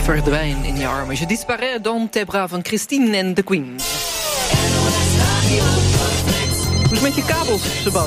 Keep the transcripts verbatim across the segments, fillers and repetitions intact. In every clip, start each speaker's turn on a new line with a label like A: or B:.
A: verdwijn in je armen. Je disparais dans tes bras van Christine en de Queen. Hoe is het met je kabels, Sebas?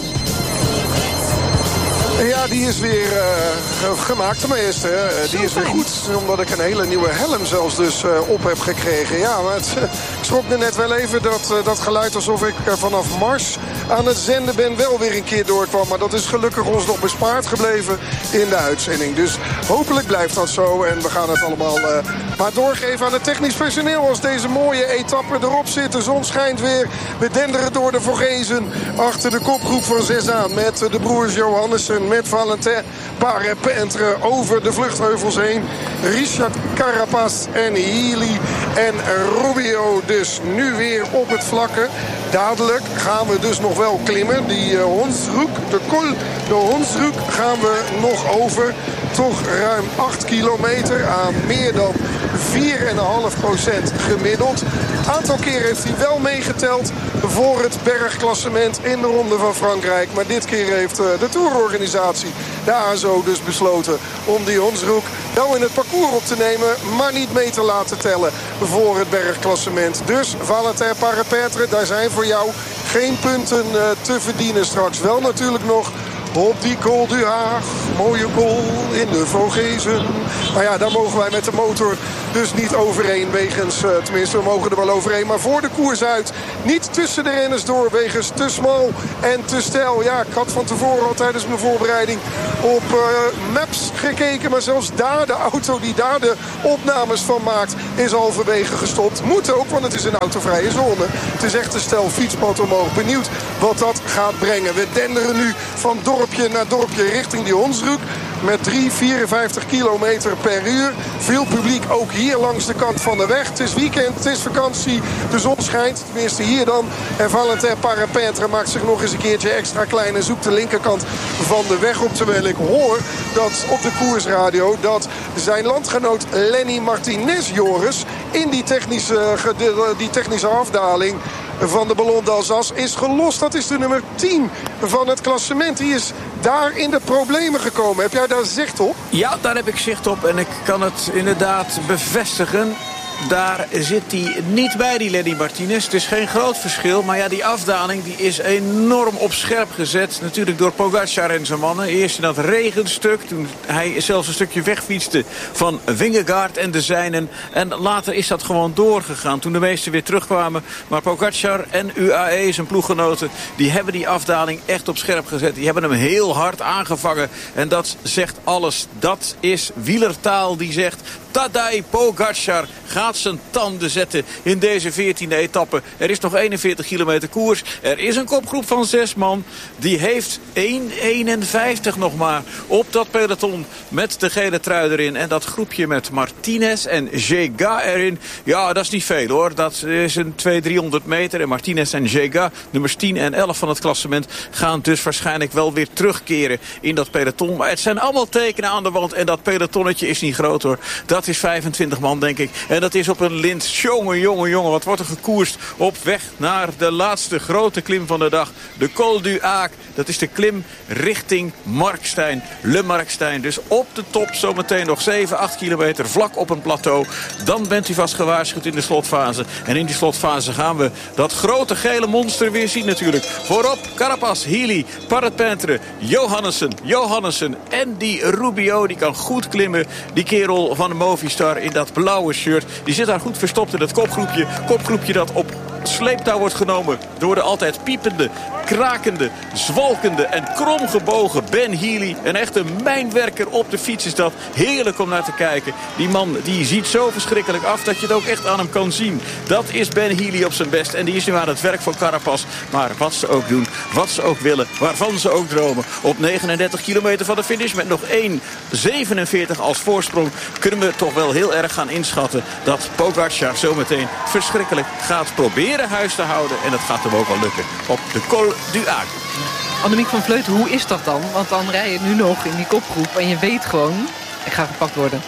B: Ja, die is weer uh, gemaakt tenminste. Uh, die is weer goed, omdat ik een hele nieuwe helm zelfs dus uh, op heb gekregen. Ja, maar het, uh, ik schrok me net wel even dat, uh, dat geluid alsof ik uh, vanaf Mars aan het zenden ben wel weer een keer doorkwam. Maar dat is gelukkig ons nog bespaard gebleven in de uitzending. Dus hopelijk blijft dat zo en we gaan het allemaal uh, maar doorgeven aan het technisch personeel als deze mooie etappe erop zit. De zon schijnt weer. We denderen door de Vogezen achter de kopgroep van zes aan met de broers Johannessen, met Valentin Parepintre over de vluchtheuvels heen. Richard Carapaz en Healy en Rubio dus nu weer op het vlakke. Dadelijk gaan we dus nog wel klimmen. Die uh, Hondsrug, de Col de Hondsrug gaan we nog over. Toch ruim acht kilometer aan meer dan vier komma vijf procent gemiddeld. Een aantal keer heeft hij wel meegeteld voor het bergklassement in de Ronde van Frankrijk. Maar dit keer heeft uh, de tourorganisatie, de A S O, dus besloten om die Hondsrug wel in het parcours op te nemen, maar niet mee te laten tellen voor het bergklassement. Dus Valentin Parepintre, daar zijn voor jou geen punten uh, te verdienen straks. Wel natuurlijk nog op die Col du Haag. Mooie col in de Vogezen. Maar ja, daar mogen wij met de motor dus niet overheen. Wegens, uh, tenminste, we mogen er wel overheen. Maar voor de koers uit. Niet tussen de renners door. Wegens te smal en te steil. Ja, ik had van tevoren al tijdens mijn voorbereiding op uh, Maps gekeken. Maar zelfs daar, de auto die daar de opnames van maakt, is halverwege gestopt. Moet ook, want het is een autovrije zone. Het is echt een stel fietspad omhoog. Benieuwd wat dat gaat brengen. We denderen nu van dorpje naar dorpje richting die Hondsrug. Met drie komma vierenvijftig kilometer per uur. Veel publiek ook hier langs de kant van de weg. Het is weekend, het is vakantie. De zon schijnt, tenminste hier dan. En Valentin Parepintre maakt zich nog eens een keertje extra klein en zoekt de linkerkant van de weg op. Terwijl ik hoor dat op de koersradio dat zijn landgenoot Lenny Martinez, Joris, in die technische, die technische afdaling van de Ballon d'Alsace is gelost. Dat is de nummer tien van het klassement. Die is daar in de problemen gekomen. Heb jij daar zicht op?
C: Ja, daar heb ik zicht op en ik kan het inderdaad bevestigen. Daar zit hij niet bij, die Lenny Martinez. Het is geen groot verschil, maar ja, die afdaling die is enorm op scherp gezet. Natuurlijk door Pogacar en zijn mannen. Eerst in dat regenstuk, toen hij zelfs een stukje wegfietste van Vingegaard en de zijnen. En later is dat gewoon doorgegaan, toen de meesten weer terugkwamen. Maar Pogacar en U A E, zijn ploeggenoten, die hebben die afdaling echt op scherp gezet. Die hebben hem heel hard aangevangen. En dat zegt alles. Dat is wielertaal die zegt: Tadej Pogacar gaat zijn tanden zetten in deze veertiende etappe. Er is nog eenenveertig kilometer koers. Er is een kopgroep van zes man. Die heeft één komma eenenvijftig nog maar op dat peloton met de gele trui erin. En dat groepje met Martinez en Jega erin. Ja, dat is niet veel hoor. Dat is een tweehonderd, driehonderd meter. En Martinez en Jega, nummers tien en elf van het klassement, gaan dus waarschijnlijk wel weer terugkeren in dat peloton. Maar het zijn allemaal tekenen aan de wand. En dat pelotonnetje is niet groot hoor. Dat is vijfentwintig man denk ik. En dat is op een lint. Jongen, jongen, jongen. Wat wordt er gekoerst op weg naar de laatste grote klim van de dag. De Col du Haag. Dat is de klim richting Markstein. Le Markstein. Dus op de top zometeen nog zeven, acht kilometer vlak op een plateau. Dan bent u vast gewaarschuwd in de slotfase. En in die slotfase gaan we dat grote gele monster weer zien natuurlijk. Voorop Carapaz, Healy, Parepintre, Johannessen, Johannessen en die Rubio. Die kan goed klimmen. Die kerel van de Movistar in dat blauwe shirt. Die zit daar goed verstopt in dat kopgroepje. Kopgroepje dat op sleeptouw wordt genomen door de altijd piepende, krakende, zwalkende en kromgebogen Ben Healy. Een echte mijnwerker op de fiets is dat. Heerlijk om naar te kijken. Die man die ziet zo verschrikkelijk af dat je het ook echt aan hem kan zien. Dat is Ben Healy op zijn best. En die is nu aan het werk van Carapaz. Maar wat ze ook doen, wat ze ook willen, waarvan ze ook dromen. Op negenendertig kilometer van de finish met nog één komma zevenenveertig als voorsprong kunnen we toch wel heel erg gaan inschatten dat Pogacar zometeen verschrikkelijk gaat proberen huis te houden. En dat gaat hem ook wel lukken op de Col du Haag.
A: Annemiek van Vleuten, hoe is dat dan? Want dan rij je nu nog in die kopgroep en je weet gewoon, ik ga gepakt worden.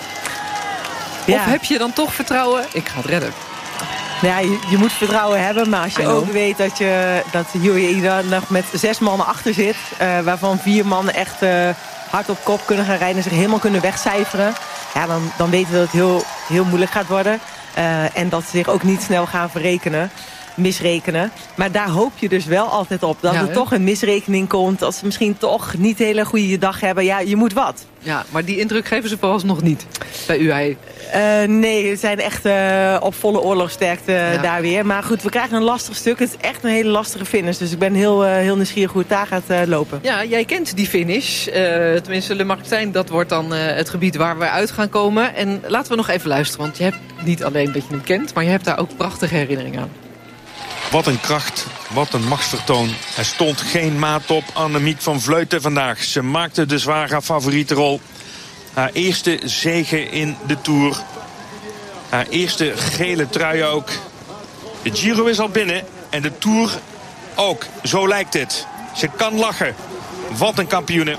A: Ja. Of heb je dan toch vertrouwen, ik ga het redden?
D: Ja, je, je moet vertrouwen hebben, maar als je ook weet dat je dat je iedere dag met zes mannen achter zit, uh, waarvan vier mannen echt uh, hard op kop kunnen gaan rijden en zich helemaal kunnen wegcijferen, ja, dan, dan weten we dat het heel heel moeilijk gaat worden. Uh, en dat ze zich ook niet snel gaan verrekenen. misrekenen. Maar daar hoop je dus wel altijd op. Dat ja, er he? toch een misrekening komt. Als ze misschien toch niet een hele goede dag hebben. Ja, je moet wat.
A: Ja, maar die indruk geven ze vooralsnog niet bij U A E.
D: Uh, nee, ze zijn echt uh, op volle oorlogsterkte ja. daar weer. Maar goed, we krijgen een lastig stuk. Het is echt een hele lastige finish. Dus ik ben heel, uh, heel nieuwsgierig hoe het daar gaat uh, lopen.
A: Ja, jij kent die finish. Uh, tenminste, Le Martijn, dat wordt dan uh, het gebied waar we uit gaan komen. En laten we nog even luisteren. Want je hebt niet alleen dat je hem kent, maar je hebt daar ook prachtige herinneringen aan.
E: Wat een kracht, wat een machtsvertoon. Er stond geen maat op Annemiek van Vleuten vandaag. Ze maakte de zware favoriete rol. Haar eerste zege in de Tour. Haar eerste gele trui ook. De Giro is al binnen en de Tour ook. Zo lijkt het. Ze kan lachen. Wat een kampioene.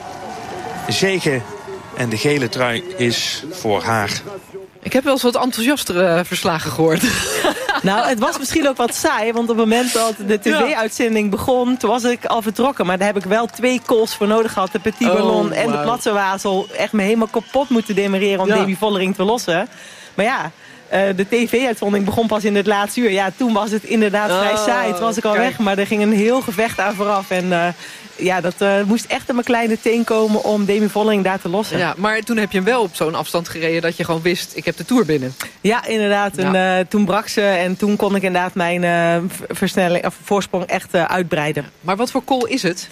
E: Zege en de gele trui is voor haar.
A: Ik heb wel eens wat enthousiastere verslagen gehoord.
D: Nou, het was misschien ook wat saai. Want op het moment dat de tv-uitzending begon, toen was ik al vertrokken. Maar daar heb ik wel twee calls voor nodig gehad. De Petit Ballon oh, en wow. de Platse Wazel. Echt me helemaal kapot moeten demereren om ja. Demi Vollering te lossen. Maar ja, uh, de tv-uitzending begon pas in het laatste uur. Ja, toen was het inderdaad vrij oh, saai. Toen was ik al kijk. weg. Maar er ging een heel gevecht aan vooraf. En uh, ja, dat uh, moest echt aan mijn kleine teen komen om Demi Vollering daar te lossen.
A: Ja, maar toen heb je hem wel op zo'n afstand gereden dat je gewoon wist, ik heb de Tour binnen.
D: Ja, inderdaad. Ja. En uh, toen brak ze en toen kon ik inderdaad mijn uh, versnelling, of voorsprong echt uh, uitbreiden.
A: Maar wat voor call is het?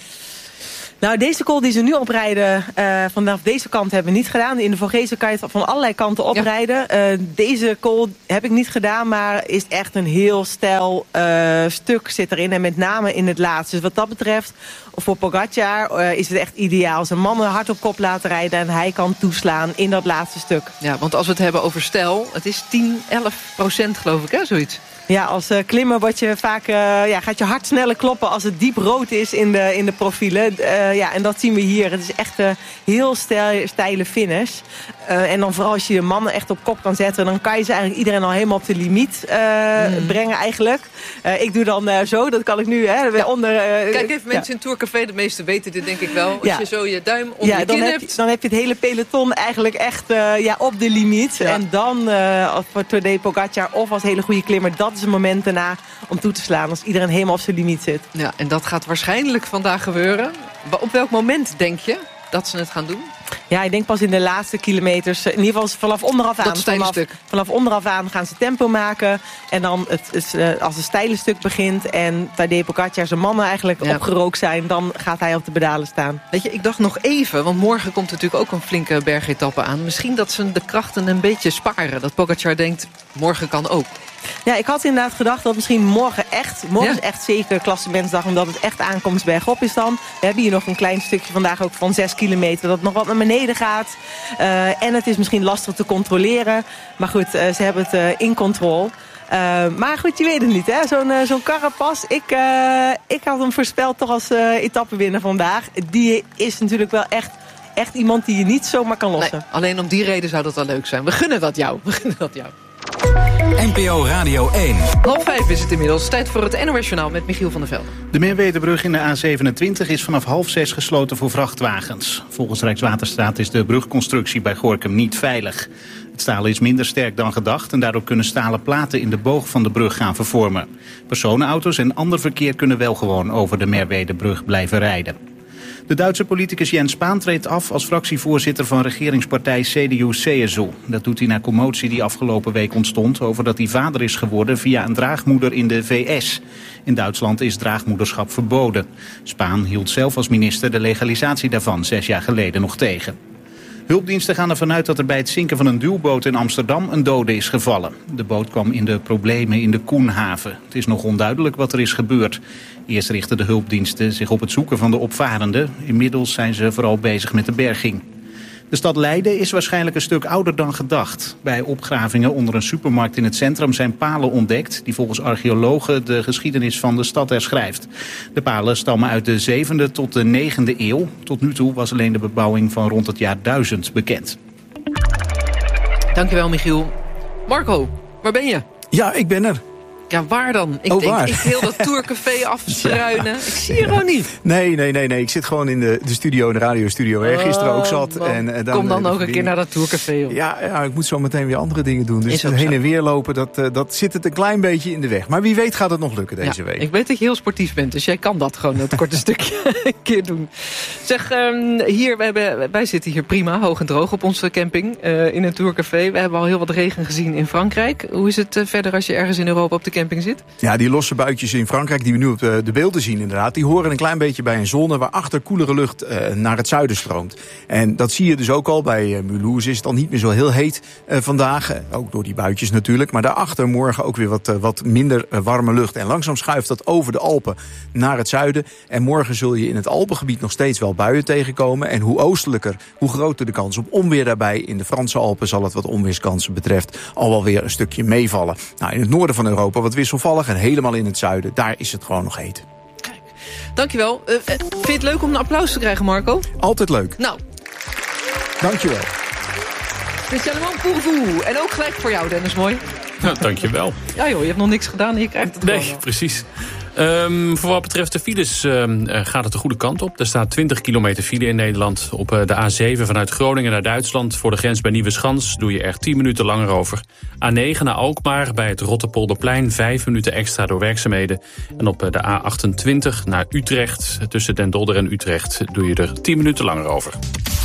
D: Nou, deze call die ze nu oprijden, uh, vanaf deze kant hebben we niet gedaan. In de Vogezen kan je het van allerlei kanten oprijden. Ja. Uh, deze call heb ik niet gedaan, maar is echt een heel stijl uh, stuk zit erin. En met name in het laatste. Dus wat dat betreft, voor Pogacar uh, is het echt ideaal. Zijn mannen hard op kop laten rijden en hij kan toeslaan in dat laatste stuk.
A: Ja, want als we het hebben over stijl, het is tien, elf procent geloof ik, hè, zoiets.
D: Ja, als uh, klimmer word je vaak, uh, ja, gaat je hart sneller kloppen als het diep rood is in de, in de profielen. Uh, ja, en dat zien we hier. Het is echt een heel stijl, steile finish. Uh, en dan vooral als je je mannen echt op kop kan zetten, dan kan je ze eigenlijk iedereen al helemaal op de limiet uh, mm. brengen eigenlijk. Uh, ik doe dan uh, zo, dat kan ik nu. Hè, ja. onder, uh,
A: Kijk even, mensen ja. in Tourcafé, de meesten weten dit denk ik wel. Als ja. je zo je duim onder ja, je kin
D: dan
A: hebt.
D: Heb je, dan heb je het hele peloton eigenlijk echt uh, ja, op de limiet. Ja. En dan uh, voor Tadej Pogacar of als hele goede klimmer, dat is een moment daarna om toe te slaan. Als iedereen helemaal op zijn limiet zit.
A: Ja, en dat gaat waarschijnlijk vandaag gebeuren. Op welk moment denk je dat ze het gaan doen?
D: Ja, ik denk pas in de laatste kilometers. In ieder geval vanaf onderaf aan. Vanaf, vanaf onderaf aan gaan ze tempo maken. En dan het, het, uh, als het steile stuk begint en Tadej Pogacar zijn mannen eigenlijk ja. opgerookt zijn, dan gaat hij op de pedalen staan.
A: Weet je, ik dacht nog even, want morgen komt natuurlijk ook een flinke bergetappe aan. Misschien dat ze de krachten een beetje sparen. Dat Pogacar denkt, morgen kan ook.
D: Ja, ik had inderdaad gedacht dat misschien morgen echt... Morgen ja. is echt zeker klassementsdag, omdat het echt aankomst bergop is dan. We hebben hier nog een klein stukje vandaag ook van zes kilometer... dat nog wat naar beneden gaat. Uh, en het is misschien lastig te controleren. Maar goed, uh, ze hebben het uh, in controle. Uh, maar goed, je weet het niet, hè? Zo'n uh, zo'n Carapaz, ik, uh, ik had hem voorspeld toch als uh, etappewinnaar vandaag. Die is natuurlijk wel echt... Echt iemand die je niet zomaar kan lossen.
A: Nee, alleen om die reden zou dat wel leuk zijn. We gunnen dat jou. We gunnen dat jou.
F: N P O Radio één.
A: Half vijf is het inmiddels. Tijd voor het N O S-journaal met Michiel van der Velde.
G: De Merwedebrug in de A zevenentwintig is vanaf half zes gesloten voor vrachtwagens. Volgens Rijkswaterstaat is de brugconstructie bij Gorinchem niet veilig. Het stalen is minder sterk dan gedacht en daardoor kunnen stalen platen in de boog van de brug gaan vervormen. Personenauto's en ander verkeer kunnen wel gewoon over de Merwedebrug blijven rijden. De Duitse politicus Jens Spahn treedt af als fractievoorzitter van regeringspartij C D U C S U. Dat doet hij na commotie die afgelopen week ontstond over dat hij vader is geworden via een draagmoeder in de V S. In Duitsland is draagmoederschap verboden. Spahn hield zelf als minister de legalisatie daarvan zes jaar geleden nog tegen. Hulpdiensten gaan ervan uit dat er bij het zinken van een duwboot in Amsterdam een dode is gevallen. De boot kwam in de problemen in de Koenhaven. Het is nog onduidelijk wat er is gebeurd. Eerst richten de hulpdiensten zich op het zoeken van de opvarenden. Inmiddels zijn ze vooral bezig met de berging. De stad Leiden is waarschijnlijk een stuk ouder dan gedacht. Bij opgravingen onder een supermarkt in het centrum zijn palen ontdekt die volgens archeologen de geschiedenis van de stad herschrijft. De palen stammen uit de zevende tot de negende eeuw. Tot nu toe was alleen de bebouwing van rond het jaar duizend bekend.
A: Dankjewel, Michiel. Marco, waar ben je?
C: Ja, ik ben er.
A: Ja, waar dan? Ik
H: oh,
A: denk,
H: waar?
A: ik wil dat Tourcafé afstruinen. Ja. Ik zie je gewoon niet.
H: Nee, nee, nee, nee. Ik zit gewoon in de, de studio, de radiostudio, waar je gisteren ook zat.
A: Oh,
H: en, uh, dan,
A: Kom dan
H: uh,
A: ook een keer naar dat Tourcafé. Joh.
H: Ja, ja, ik moet zo meteen weer andere dingen doen. Dus heen en weer lopen, dat, uh, dat zit het een klein beetje in de weg. Maar wie weet gaat het nog lukken deze
A: ja,
H: week.
A: Ik weet dat je heel sportief bent, dus jij kan dat gewoon dat korte stukje een keer doen. Zeg, um, hier, wij, hebben, wij zitten hier prima, hoog en droog op onze camping uh, in een Tourcafé. We hebben al heel wat regen gezien in Frankrijk. Hoe is het uh, verder als je ergens in Europa op de camping zit?
H: Ja, die losse buitjes in Frankrijk die we nu op de, de beelden zien inderdaad, die horen een klein beetje bij een zone waarachter koelere lucht uh, naar het zuiden stroomt. En dat zie je dus ook al. Bij uh, Mulhouse is het al niet meer zo heel heet uh, vandaag. Uh, ook door die buitjes natuurlijk. Maar daarachter morgen ook weer wat, uh, wat minder uh, warme lucht. En langzaam schuift dat over de Alpen naar het zuiden. En morgen zul je in het Alpengebied nog steeds wel buien tegenkomen. En hoe oostelijker, hoe groter de kans op onweer daarbij. In de Franse Alpen zal het wat onweerskansen betreft al wel weer een stukje meevallen. Nou, in het noorden van Europa wat wisselvallig en helemaal in het zuiden, daar is het gewoon nog heet.
A: Kijk, dankjewel. Uh, vind je het leuk om een applaus te krijgen, Marco?
H: Altijd leuk.
A: Nou.
H: Dankjewel.
A: Spécialement pour vous. En ook gelijk voor jou, Dennis Mooi.
I: Nou, dankjewel.
A: Ja joh, je hebt nog niks gedaan en je krijgt het
I: Nee,
A: gewoon.
I: precies. Um, voor wat betreft de files um, uh, gaat het de goede kant op. Er staat twintig kilometer file in Nederland. Op uh, de A zeven vanuit Groningen naar Duitsland. Voor de grens bij Nieuweschans doe je er tien minuten langer over. A negen naar Alkmaar bij het Rotterpolderplein. vijf minuten extra door werkzaamheden. En op uh, de A achtentwintig naar Utrecht. Tussen Den Dolder en Utrecht doe je er tien minuten langer over.